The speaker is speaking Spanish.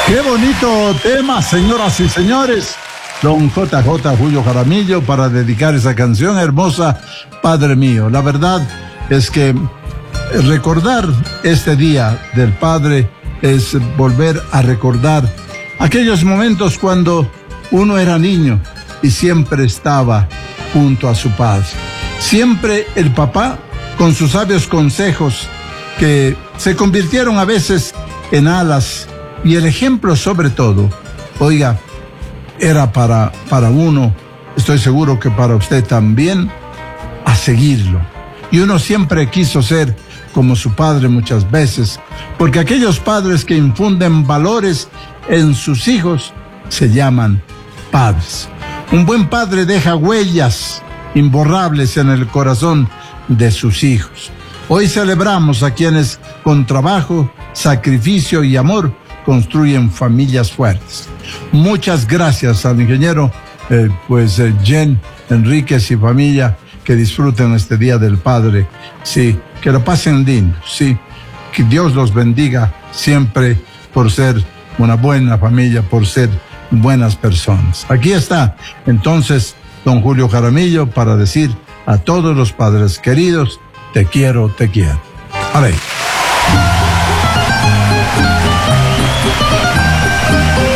Qué bonito tema, señoras y señores. Don JJ Julio Jaramillo para dedicar esa canción hermosa, Padre mío. La verdad es que recordar este día del Padre es volver a recordar aquellos momentos cuando uno era niño y siempre estaba junto a su padre. Siempre el papá con sus sabios consejos que se convirtieron a veces en alas, y el ejemplo sobre todo, oiga, era para uno, estoy seguro que para usted también, a seguirlo. Y uno siempre quiso ser como su padre muchas veces, porque aquellos padres que infunden valores en sus hijos se llaman padres. Un buen padre deja huellas imborrables en el corazón de sus hijos. Hoy celebramos a quienes con trabajo, sacrificio y amor construyen familias fuertes. Muchas gracias al ingeniero Jen Enríquez y familia, que disfruten este Día del Padre. Sí, que lo pasen lindo. Sí, que Dios los bendiga siempre por ser una buena familia, por ser buenas personas. Aquí está entonces don Julio Jaramillo para decir a todos los padres queridos: te quiero, te quiero. A ver.